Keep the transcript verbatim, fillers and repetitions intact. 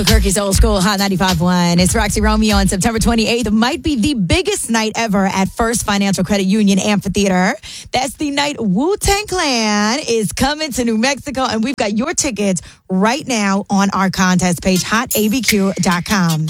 Kirky's Old School Hot ninety-five point one. It's Roxy Romeo on September twenty-eighth. Might be the biggest night ever at First Financial Credit Union Amphitheater. That's the night Wu-Tang Clan is coming to New Mexico, and we've got your tickets right now on our contest page, hot a b q dot com.